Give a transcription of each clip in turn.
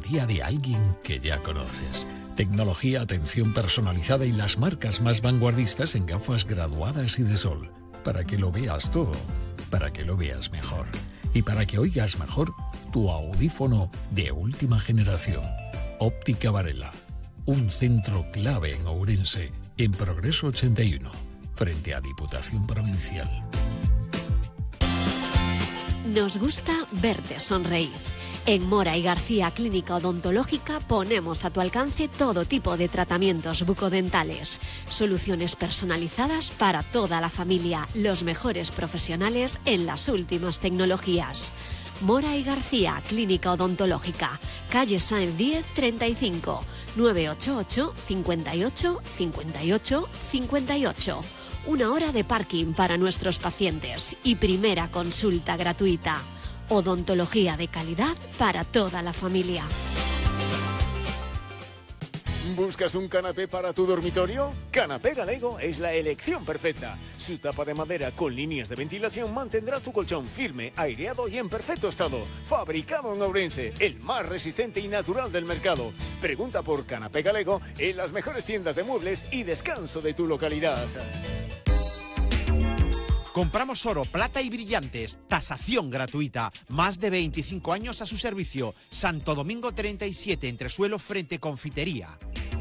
día de alguien que ya conoces. Tecnología, atención personalizada y las marcas más vanguardistas en gafas graduadas y de sol. Para que lo veas todo, para que lo veas mejor. Y para que oigas mejor tu audífono de última generación. Óptica Varela. Un centro clave en Ourense, en Progreso 81, frente a Diputación Provincial. Nos gusta verte sonreír. En Mora y García Clínica Odontológica ponemos a tu alcance todo tipo de tratamientos bucodentales, soluciones personalizadas para toda la familia, los mejores profesionales en las últimas tecnologías. Mora y García Clínica Odontológica, calle Sáenz 10 35, 988 58 58 58. Una hora de parking para nuestros pacientes y primera consulta gratuita. Odontología de calidad para toda la familia. ¿Buscas un canapé para tu dormitorio? Canapé Galego es la elección perfecta. Su tapa de madera con líneas de ventilación mantendrá tu colchón firme, aireado y en perfecto estado. Fabricado en Ourense, el más resistente y natural del mercado. Pregunta por Canapé Galego en las mejores tiendas de muebles y descanso de tu localidad. Compramos oro, plata y brillantes. Tasación gratuita. Más de 25 años a su servicio. Santo Domingo 37, entresuelo frente Confitería.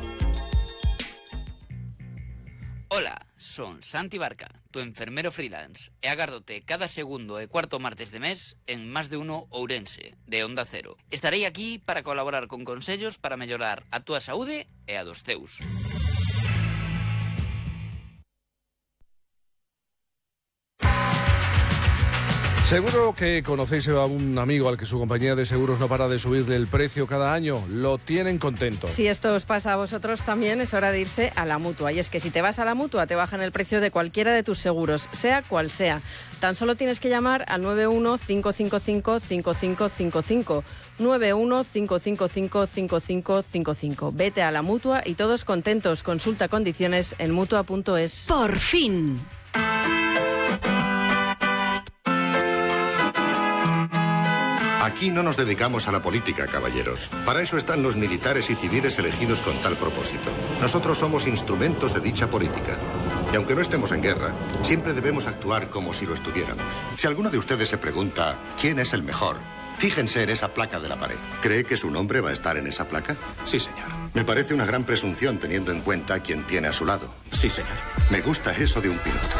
Hola, son Santi Barca, tu enfermero freelance. E agárdote cada segundo e cuarto martes de mes en Más de Uno Ourense, de Onda Cero. Estarei aquí para colaborar con consellos para mellorar a túa saúde e a dos teus. Seguro que conocéis a un amigo al que su compañía de seguros no para de subirle el precio cada año. Lo tienen contento. Si esto os pasa a vosotros también, es hora de irse a la Mutua. Y es que si te vas a la Mutua, te bajan el precio de cualquiera de tus seguros, sea cual sea. Tan solo tienes que llamar al 91-555-5555. 91-555-5555. Vete a la Mutua y todos contentos. Consulta condiciones en mutua.es. ¡Por fin! Aquí no nos dedicamos a la política, caballeros. Para eso están los militares y civiles elegidos con tal propósito. Nosotros somos instrumentos de dicha política. Y aunque no estemos en guerra, siempre debemos actuar como si lo estuviéramos. Si alguno de ustedes se pregunta quién es el mejor, fíjense en esa placa de la pared. ¿Cree que su nombre va a estar en esa placa? Sí, señor. Me parece una gran presunción teniendo en cuenta quién tiene a su lado. Sí, señor. Me gusta eso de un piloto.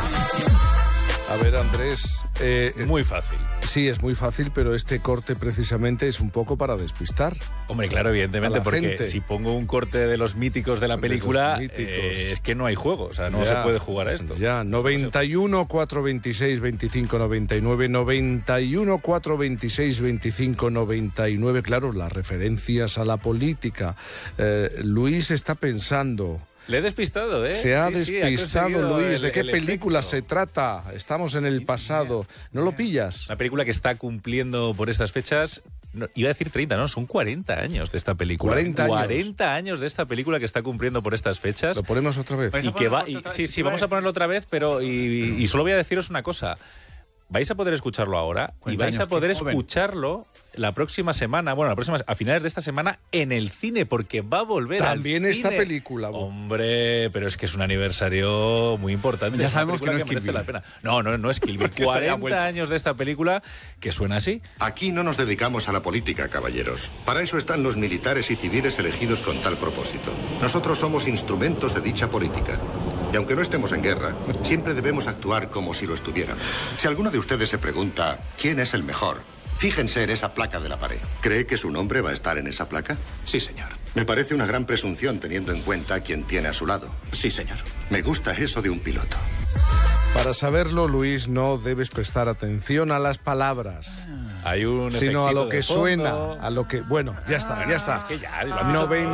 A ver, Andrés... muy fácil. Sí, es muy fácil, pero este corte precisamente es un poco para despistar. Hombre, claro, evidentemente, porque gente. Si pongo un corte de los míticos de la película, es que no hay juego, o sea, no se puede jugar a esto. Ya, 91 426 25 99, 91 426 25 99, claro, las referencias a la política. Luis está pensando... Le he despistado, ¿eh? Se ha despistado, Luis. ¿De qué película efecto. se trata? Estamos en el pasado. ¿No lo pillas? Una película que está cumpliendo por estas fechas, no, iba a decir 30, no, son 40 años de esta película. 40 años de esta película que está cumpliendo por estas fechas. ¿Lo ponemos otra vez? Y que va, sí, vamos a ponerlo otra vez, pero y solo voy a deciros una cosa. Vais a poder escucharlo ahora y vais a poder escucharlo la próxima semana, a finales de esta semana en el cine, porque va a volver también al esta cine. Película. Hombre, pero es que es un aniversario muy importante. Ya sabemos que no es Kill merece Bill. la pena. No es Kill Bill. 40 años de esta película que suena así. Aquí no nos dedicamos a la política, caballeros. Para eso están los militares y civiles elegidos con tal propósito. Nosotros somos instrumentos de dicha política. Y aunque no estemos en guerra, siempre debemos actuar como si lo estuviéramos. Si alguno de ustedes se pregunta quién es el mejor, fíjense en esa placa de la pared. ¿Cree que su nombre va a estar en esa placa? Sí, señor. Me parece una gran presunción teniendo en cuenta quién tiene a su lado. Sí, señor. Me gusta eso de un piloto. Para saberlo, Luis, no debes prestar atención a las palabras. Hay un sino a lo que de fondo. suena, a lo que... Bueno, ya está. Es que ya lo han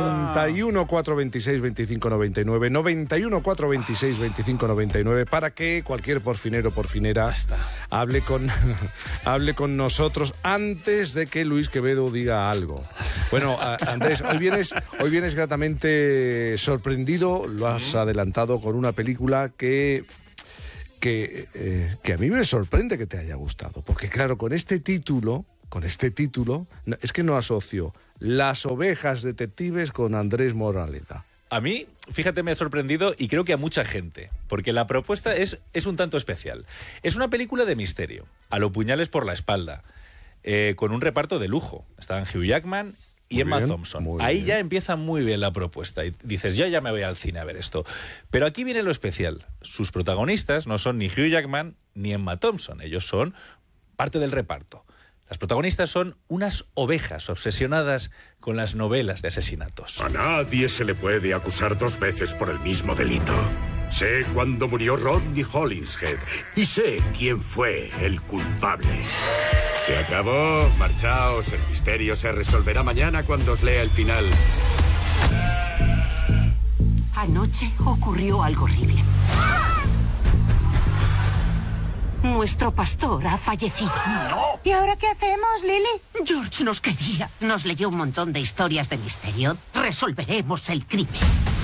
91 426 25 99, 91 426 25 99, para que cualquier porfinero o porfinera hable con nosotros antes de que Luis Quevedo diga algo. Bueno, Andrés, hoy vienes gratamente sorprendido, lo has adelantado con una película que a mí me sorprende que te haya gustado, porque claro, con este título con este título, es que no asocio Las ovejas detectives con Andrés Moraleda. A mí, fíjate, me ha sorprendido y creo que a mucha gente, porque la propuesta es un tanto especial. Es una película de misterio, a lo Puñales por la espalda, con un reparto de lujo. Están Hugh Jackman y Emma Thompson. Ahí ya empieza muy bien la propuesta y dices, yo ya me voy al cine a ver esto. Pero aquí viene lo especial. Sus protagonistas no son ni Hugh Jackman ni Emma Thompson, ellos son parte del reparto. Las protagonistas son unas ovejas obsesionadas con las novelas de asesinatos. A nadie se le puede acusar 2 veces por el mismo delito. Sé cuándo murió Rodney Hollingshead y sé quién fue el culpable. Se acabó, marchaos, el misterio se resolverá mañana cuando os lea el final. Anoche ocurrió algo horrible. Nuestro pastor ha fallecido. ¡No! ¿Y ahora qué hacemos, Lily? George nos quería. Nos leyó un montón de historias de misterio. Resolveremos el crimen.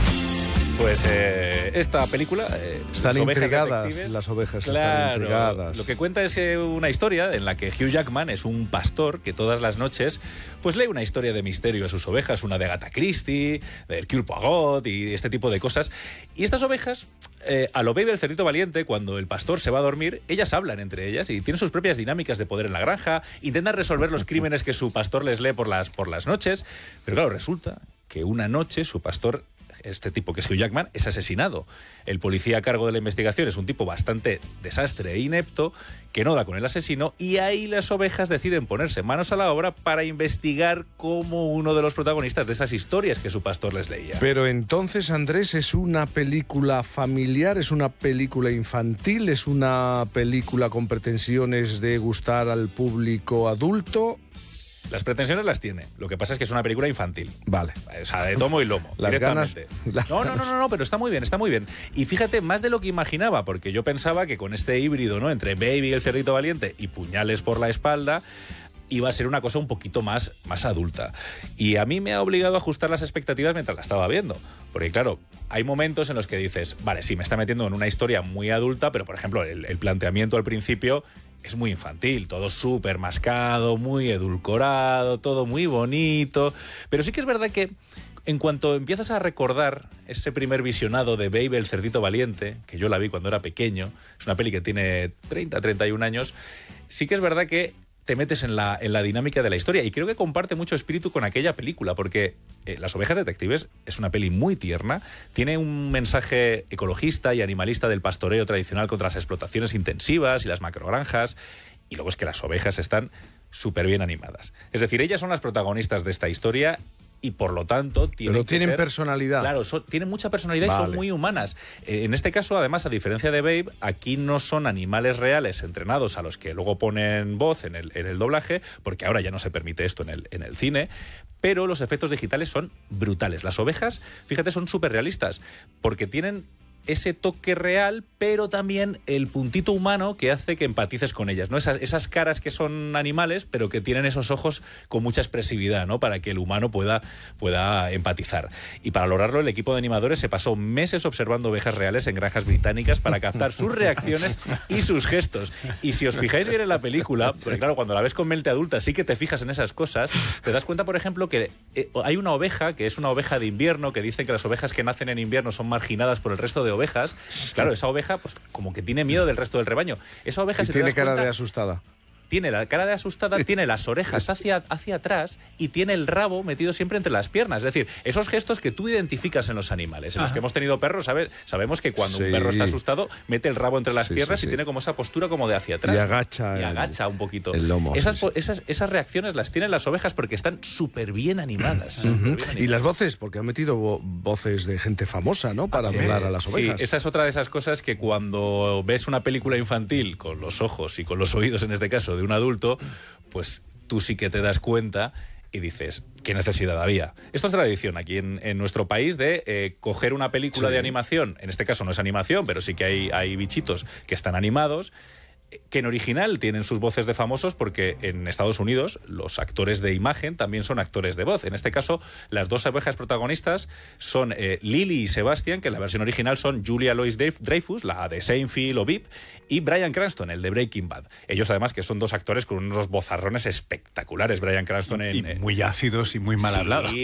Pues esta película... están intrigadas las ovejas, claro, están intrigadas. Lo que cuenta es una historia en la que Hugh Jackman es un pastor que todas las noches pues lee una historia de misterio a sus ovejas, una de Agatha Christie, de Hercule Poirot y este tipo de cosas. Y estas ovejas, a lo Baby el cerdito valiente, cuando el pastor se va a dormir, ellas hablan entre ellas y tienen sus propias dinámicas de poder en la granja, intentan resolver los crímenes que su pastor les lee por las noches. Pero claro, resulta que una noche su pastor... Este tipo, que es Hugh Jackman, es asesinado. El policía a cargo de la investigación es un tipo bastante desastre e inepto, que no da con el asesino, y ahí las ovejas deciden ponerse manos a la obra para investigar como uno de los protagonistas de esas historias que su pastor les leía. Pero entonces, Andrés, ¿es una película familiar? ¿Es una película infantil? ¿Es una película con pretensiones de gustar al público adulto? Las pretensiones las tiene. Lo que pasa es que es una película infantil. Vale. O sea, de tomo y lomo. Las ganas. No, pero está muy bien, está muy bien. Y fíjate, más de lo que imaginaba, porque yo pensaba que con este híbrido, ¿no?, entre Baby el cerdito valiente y Puñales por la espalda, iba a ser una cosa un poquito más adulta. Y a mí me ha obligado a ajustar las expectativas mientras la estaba viendo. Porque claro, hay momentos en los que dices, vale, sí, me está metiendo en una historia muy adulta, pero por ejemplo, el planteamiento al principio es muy infantil, todo súper mascado, muy edulcorado, todo muy bonito. Pero sí que es verdad que en cuanto empiezas a recordar ese primer visionado de Baby el cerdito valiente, que yo la vi cuando era pequeño, es una peli que tiene 31 años, sí que es verdad que te metes en la dinámica de la historia y creo que comparte mucho espíritu con aquella película, porque Las ovejas detectives es una peli muy tierna, tiene un mensaje ecologista y animalista del pastoreo tradicional contra las explotaciones intensivas y las macrogranjas, y luego es que las ovejas están súper bien animadas. Es decir, ellas son las protagonistas de esta historia y por lo tanto tienen personalidad. Claro, tienen mucha personalidad y son muy humanas. En este caso, además, a diferencia de Babe, aquí no son animales reales entrenados a los que luego ponen voz en el doblaje, porque ahora ya no se permite esto en el cine, pero los efectos digitales son brutales. Las ovejas, fíjate, son súper realistas, porque tienen ese toque real, pero también el puntito humano que hace que empatices con ellas, ¿no? Esas caras que son animales, pero que tienen esos ojos con mucha expresividad, ¿no? Para que el humano pueda empatizar. Y para lograrlo, el equipo de animadores se pasó meses observando ovejas reales en granjas británicas para captar sus reacciones y sus gestos. Y si os fijáis bien en la película, porque claro, cuando la ves con mente adulta sí que te fijas en esas cosas, te das cuenta, por ejemplo, que hay una oveja que es una oveja de invierno, que dicen que las ovejas que nacen en invierno son marginadas por el resto de ovejas. Claro, esa oveja pues como que tiene miedo del resto del rebaño. Esa oveja, y tiene cara de asustada. Tiene la cara de asustada, tiene las orejas hacia atrás y tiene el rabo metido siempre entre las piernas. Es decir, esos gestos que tú identificas en los animales. En los que hemos tenido perros, sabemos que cuando un perro está asustado, mete el rabo entre las piernas y tiene como esa postura como de hacia atrás. Y agacha un poquito. El lomo. Esas reacciones las tienen las ovejas porque están súper bien animadas. Y las voces, porque han metido voces de gente famosa, ¿no? Para doblar a las ovejas. Sí, esa es otra de esas cosas que cuando ves una película infantil con los ojos y con los oídos, en este caso, de un adulto, pues tú sí que te das cuenta y dices, ¿qué necesidad había? Esto es tradición aquí en nuestro país de coger una película de animación, en este caso no es animación, pero sí que hay bichitos que están animados, que en original tienen sus voces de famosos porque en Estados Unidos los actores de imagen también son actores de voz. En este caso, las dos abejas protagonistas son Lily y Sebastian, que en la versión original son Julia Louis-Dreyfus, la de Seinfeld o VIP, y Bryan Cranston, el de Breaking Bad. Ellos además que son dos actores con unos vozarrones espectaculares. Bryan Cranston y muy ácidos y muy mal hablados.